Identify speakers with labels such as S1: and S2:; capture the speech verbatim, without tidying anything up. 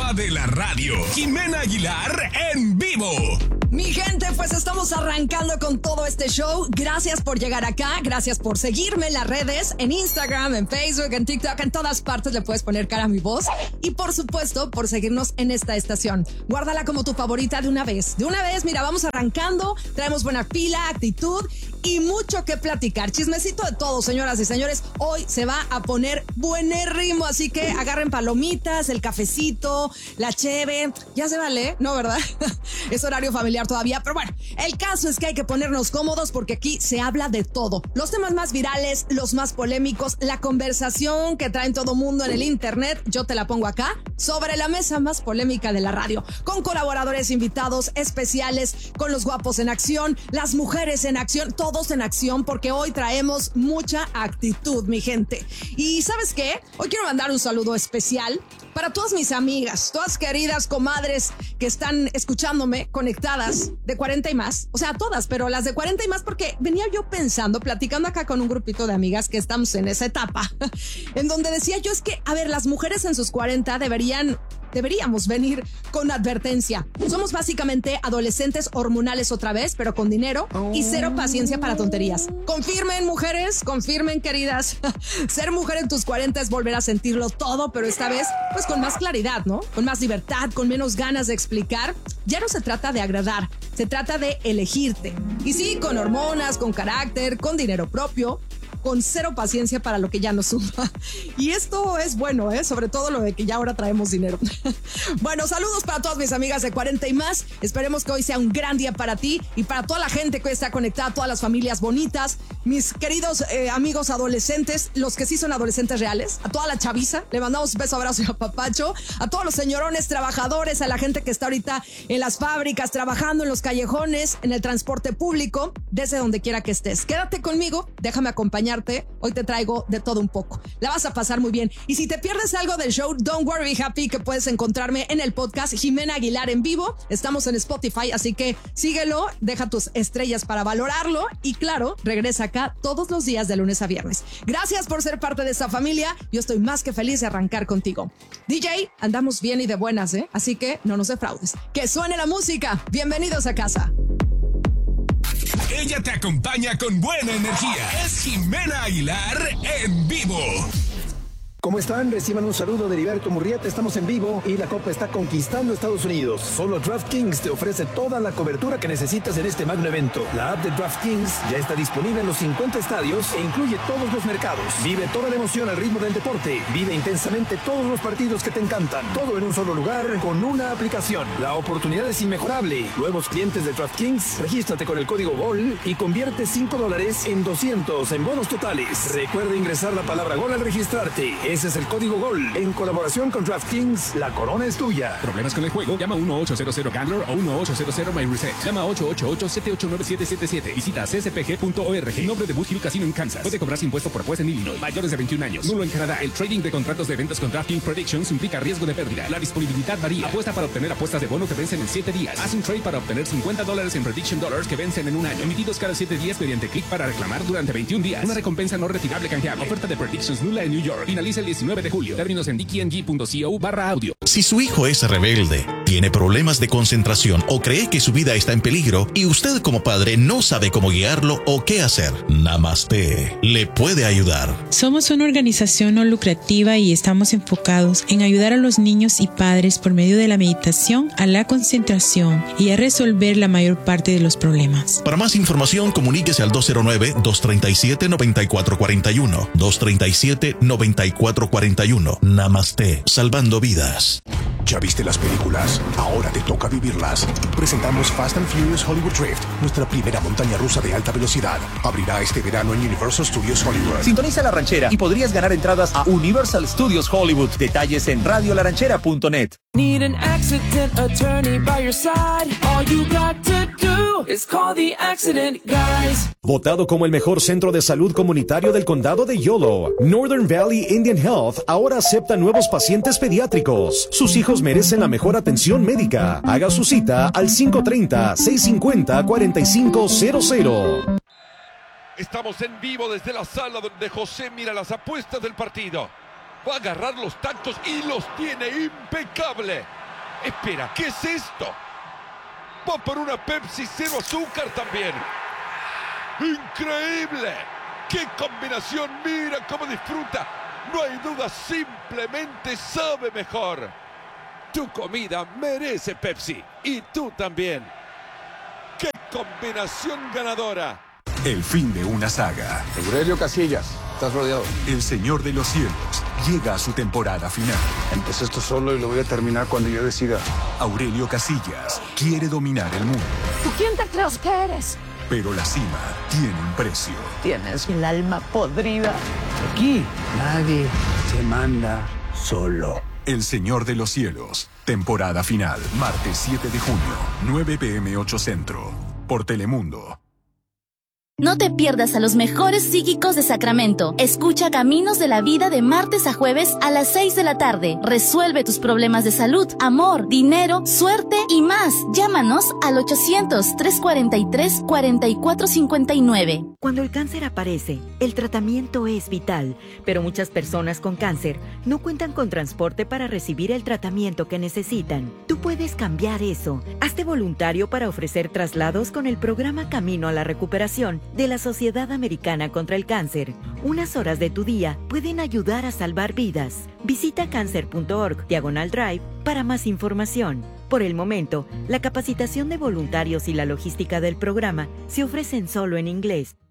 S1: diva de la radio, Jimena Aguilar en vivo.
S2: Mi gente, pues estamos arrancando con todo este show. Gracias por llegar acá, gracias por seguirme en las redes, en Instagram, en Facebook, en TikTok, en todas partes le puedes poner cara a mi voz. Y por supuesto, por seguirnos en esta estación. Guárdala como tu favorita de una vez. De una vez, mira, vamos arrancando, traemos buena pila, actitud y mucho que platicar. Chismecito de todo, señoras y señores. Hoy se va a poner buenérrimo, así que agarren palomitas, el cafecito, la cheve. Ya se vale, ¿no, verdad? Es horario familiar todavía, pero bueno, el caso es que hay que ponernos cómodos porque aquí se habla de todo. Los temas más virales, los más polémicos, la conversación que traen todo mundo en el internet, yo te la pongo acá, sobre la mesa más polémica de la radio, con colaboradores invitados especiales, con los guapos en acción, las mujeres en acción, todos en acción, porque hoy traemos mucha actitud, mi gente. Y ¿sabes qué? Hoy quiero mandar un saludo especial para todas mis amigas, todas queridas comadres que están escuchándome, conectadas, de cuarenta y más. O sea, todas, pero las de cuarenta y más, porque venía yo pensando, platicando acá con un grupito de amigas que estamos en esa etapa, en donde decía yo, es que, a ver, las mujeres en sus cuarenta deberían... Deberíamos venir con advertencia. Somos básicamente adolescentes hormonales otra vez, pero con dinero y cero paciencia para tonterías. Confirmen, mujeres, confirmen, queridas. Ser mujer en tus cuarenta es volver a sentirlo todo, pero esta vez, pues con más claridad, ¿no? Con más libertad, con menos ganas de explicar. Ya no se trata de agradar, se trata de elegirte. Y sí, con hormonas, con carácter, con dinero propio, con cero paciencia para lo que ya no suma. Y esto es bueno, ¿eh? Sobre todo lo de que ya ahora traemos dinero. Bueno, saludos para todas mis amigas de cuarenta y más. Esperemos que hoy sea un gran día para ti y para toda la gente que hoy está conectada, todas las familias bonitas, mis queridos eh, amigos adolescentes, los que sí son adolescentes reales, a toda la chaviza, le mandamos un beso, abrazo y apapacho, a todos los señorones trabajadores, a la gente que está ahorita en las fábricas, trabajando en los callejones, en el transporte público, desde donde quiera que estés. Quédate conmigo, déjame acompañar. Hoy te traigo de todo un poco. La vas a pasar muy bien. Y si te pierdes algo del show, don't worry, be happy, que puedes encontrarme en el podcast Jimena Aguilar en vivo. Estamos en Spotify, así que síguelo, deja tus estrellas para valorarlo y claro, regresa acá todos los días de lunes a viernes. Gracias por ser parte de esta familia. Yo estoy más que feliz de arrancar contigo. D J, andamos bien y de buenas, ¿eh? Así que no nos defraudes. Que suene la música. Bienvenidos a casa.
S1: Ella te acompaña con buena energía. Es Jimena Aguilar en vivo.
S3: ¿Cómo están? Reciban un saludo de Heriberto Murrieta. Estamos en vivo y la Copa está conquistando Estados Unidos. Solo DraftKings te ofrece toda la cobertura que necesitas en este magno evento. La app de DraftKings ya está disponible en los cincuenta estadios e incluye todos los mercados. Vive toda la emoción al ritmo del deporte. Vive intensamente todos los partidos que te encantan. Todo en un solo lugar con una aplicación. La oportunidad es inmejorable. Nuevos clientes de DraftKings, regístrate con el código GOL y convierte cinco dólares en doscientos en bonos totales. Recuerda ingresar la palabra GOL al registrarte. Ese es el código GOL. En colaboración con DraftKings, la corona es tuya.
S4: ¿Problemas con el juego? Llama uno ocho cero cero Gambler o uno ocho cero cero My Reset. Llama ocho ocho ocho siete ocho nueve siete siete siete. Visita c s p g punto org. En nombre de Bush Hill Casino en Kansas. Puede cobrarse impuesto por apuesta en Illinois. Mayores de veintiún años. Nulo en Canadá. El trading de contratos de ventas con DraftKings Predictions implica riesgo de pérdida. La disponibilidad varía. Apuesta para obtener apuestas de bono que vencen en siete días. Haz un trade para obtener cincuenta dólares en Prediction Dollars que vencen en un año. Emitidos cada siete días mediante clic para reclamar durante veintiún días. Una recompensa no retirable canjeable. Oferta de Predictions nula en New York. Finaliza el diecinueve de julio. Términos en d k n g punto co barra audio.
S5: Si su hijo es rebelde, tiene problemas de concentración o cree que su vida está en peligro y usted como padre no sabe cómo guiarlo o qué hacer, Namaste le puede ayudar.
S6: Somos una organización no lucrativa y estamos enfocados en ayudar a los niños y padres por medio de la meditación a la concentración y a resolver la mayor parte de los problemas.
S5: Para más información, comuníquese al dos cero nueve, dos tres siete, nueve cuatro cuatro uno, dos tres siete, nueve cuatro cuatro uno. Namaste, salvando vidas.
S7: ¿Ya viste las películas? Ahora te toca vivirlas. Presentamos Fast and Furious Hollywood Drift, nuestra primera montaña rusa de alta velocidad. Abrirá este verano en Universal Studios Hollywood.
S8: Sintoniza La Ranchera y podrías ganar entradas a Universal Studios Hollywood. Detalles en radio la ranchera punto net.
S9: Need an accident attorney by your side. All you got to do is call the accident guys.
S10: Votado como el mejor centro de salud comunitario del condado de Yolo, Northern Valley Indian Health ahora acepta nuevos pacientes pediátricos. Sus hijos merecen la mejor atención médica. Haga su cita al cinco tres cero, seis cinco cero, cuatro cinco cero cero.
S11: Estamos en vivo desde la sala donde José mira las apuestas del partido. Va a agarrar los tactos y los tiene impecable. Espera, ¿qué es esto? Va por una Pepsi cero azúcar también. ¡Increíble! ¡Qué combinación! ¡Mira cómo disfruta! No hay duda, simplemente sabe mejor. Tu comida merece Pepsi. Y tú también. ¡Qué combinación ganadora!
S12: El fin de una saga.
S13: Aurelio Casillas, estás rodeado.
S12: El Señor de los Cielos llega a su temporada final.
S13: Empecé esto solo y lo voy a terminar cuando yo decida.
S12: Aurelio Casillas quiere dominar el mundo.
S14: ¿Tú quién te crees que eres?
S12: Pero la cima tiene un precio.
S14: Tienes el alma podrida.
S13: Aquí nadie se manda solo.
S12: El Señor de los Cielos, temporada final, martes siete de junio, nueve p m ocho Centro, por Telemundo.
S15: No te pierdas a los mejores psíquicos de Sacramento. Escucha Caminos de la Vida de martes a jueves a las seis de la tarde. Resuelve tus problemas de salud, amor, dinero, suerte y más. Llámanos al ochocientos, trescientos cuarenta y tres, cuarenta y cuatro cincuenta y nueve.
S16: Cuando el cáncer aparece, el tratamiento es vital, pero muchas personas con cáncer no cuentan con transporte para recibir el tratamiento que necesitan. Tú puedes cambiar eso. Hazte voluntario para ofrecer traslados con el programa Camino a la Recuperación de la Sociedad Americana contra el Cáncer. Unas horas de tu día pueden ayudar a salvar vidas. Visita cáncer punto org diagonal drive para más información. Por el momento, la capacitación de voluntarios y la logística del programa se ofrecen solo en inglés.